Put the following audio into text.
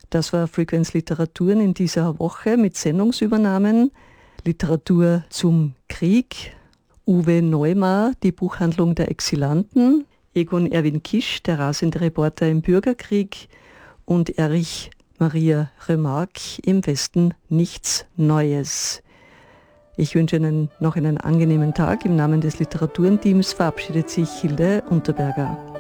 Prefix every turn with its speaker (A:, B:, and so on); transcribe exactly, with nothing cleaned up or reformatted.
A: Das war Frequenz Literaturen in dieser Woche mit Sendungsübernahmen. Literatur zum Krieg, Uwe Neumar, die Buchhandlung der Exilanten, Egon Erwin Kisch, der rasende Reporter im Bürgerkrieg und Erich Maria Remarque, im Westen nichts Neues. Ich wünsche Ihnen noch einen angenehmen Tag. Im Namen des Literaturenteams verabschiedet sich Hilde Unterberger.